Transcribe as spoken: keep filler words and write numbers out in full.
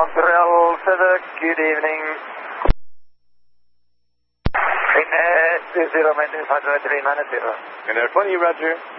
Montreal, Feather, good evening. In uh, two zero, maintenance, one zero three, minus zero. And Air twenty, Roger.